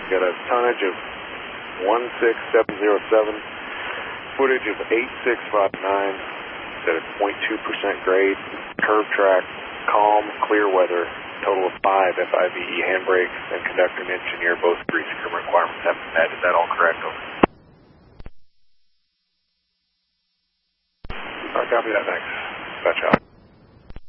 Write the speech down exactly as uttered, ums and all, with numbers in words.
got a tonnage of one six seven zero seven, footage of eight six five nine, at a point two percent grade, curve track, calm, clear weather, total of five F I V E handbrakes, and conductor and engineer both grease crew requirements have been met. Is that all correct? Over. All right, copy that, thanks. Dispatch out.